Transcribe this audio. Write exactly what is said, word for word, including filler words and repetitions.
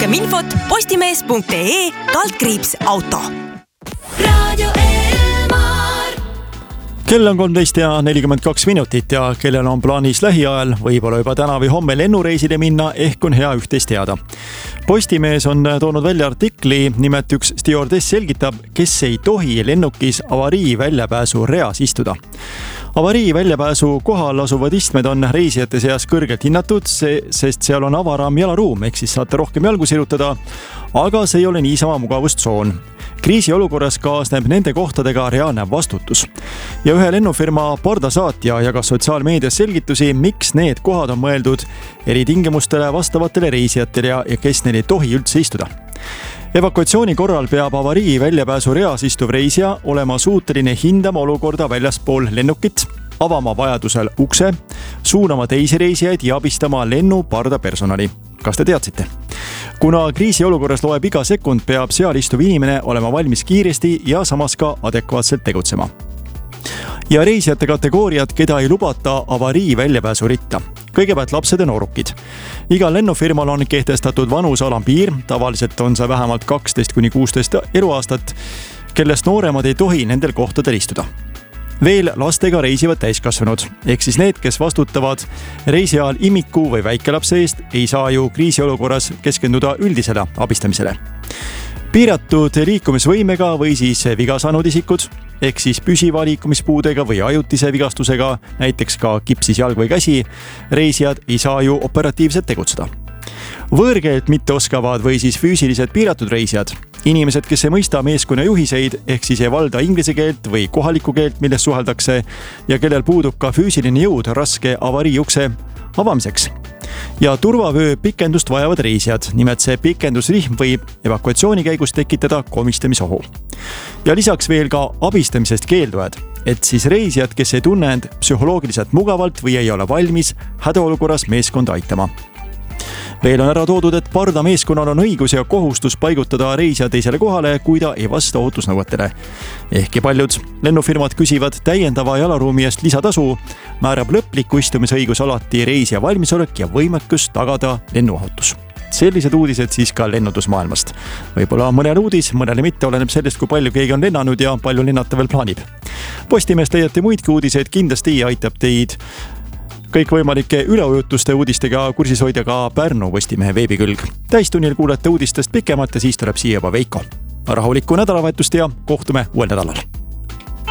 rohkem infot postimees punkt ee kaldkriips auto. Raadio Elmar. Kell on kolmteist ja nelikümmend kaks minutit ja kellel on plaanis lähiajal, võib-olla juba täna või homme lennureisile minna, ehk on hea üht-teist teada. Postimees on toonud välja artikli, nimelt üks stjuardess selgitab, kes ei tohi lennukis avarii väljapääsu reas istuda. Avarii väljapääsu kohal asuvad istmed on reisijate seas kõrgelt hinnatud, sest seal on avaram jalaruum, ehk siis saate rohkem jalgu sirutada, aga see ei ole niisama mugavustsoon. Kriisiolukorras kaasneb nende kohtadega reaalne vastutus. Ja ühe lennufirma pardasaatja jagas sotsiaalmeedias selgitusi, miks need kohad on mõeldud eritingimustele vastavatele reisijatele ja, ja kes neil ei tohi üldse istuda. Evakuatsiooni korral peab avarii väljapääsu reas istuv reisija olema suuteline hindama olukorda väljaspool lennukit, avama vajadusel ukse, suunama teisi reisijaid ja abistama lennu parda personali. Kas te teadsite? Kuna kriisiolukorras loeb iga sekund, peab seal istuv inimene olema valmis kiiresti ja samas ka adekvaatselt tegutsema. Ja reisijate kategooriad, keda ei lubata avarii väljapääsu ritta. Kõigepealt lapsed ja noorukid. Igal lennufirmal on kehtestatud vanuse alampiir, tavaliselt on see vähemalt kaksteist kuni kuusteist eluaastat, kellest nooremad ei tohi nendel kohtadel istuda. Veel lastega reisivad täiskasvanud, ehk siis need, kes vastutavad reisi ajal imiku või väikelapse eest, ei saa ju kriisiolukorras keskenduda üldisele abistamisele. Piiratud liikumisvõimega või siis viga saanud isikud, ehk siis püsiva liikumispuudega või ajutise vigastusega, näiteks ka kipsis jalg või käsi, reisijad ei saa ju operatiivselt tegutseda. Võõrkeelt mitte oskavad või siis füüsiliselt piiratud reisijad, inimesed, kes ei mõista meeskonna juhiseid, ehk siis ei valda inglise keelt või kohalikku keelt, milles suheldakse ja kellel puudub ka füüsiline jõud raske avariiukse avamiseks. Ja turvavöö pikendust vajavad reisijad, nimelt see pikendusrihm võib evakuatsiooni käigus tekitada komistamisohu. Ja lisaks veel ka abistamisest keeldujad, et siis reisijad, kes ei tunne end psühholoogiliselt mugavalt või ei ole valmis hädaolukorras meeskonda aitama. Veel on ära toodud, et parda meeskonnal on õigus ja kohustus paigutada reisija teisele kohale, kui ta ei vasta ohutusnõuetele. Ehkki paljud lennufirmad küsivad täiendava jalaruumi eest lisatasu, määrab lõpliku istumisõigus alati reisija valmisolek ja võimekus tagada lennuohutus. Sellised uudised siis ka lennundusmaailmast. Võib-olla mõnel uudis, mõnele mitte, oleneb sellest, kui palju keegi on lennanud ja palju lennata veel plaanib. Postimeest leiate muidki uudiseid, kindlasti aitab teid kõikvõimalike üleujutuste uudistega kursis hoida ka Pärnu Postimehe veebikülg. Täistunnil kuulete uudistest pikemalt ja siis tuleb siia juba Veiko. Rahulikku nädalavahetust ja kohtume uuel nädalal.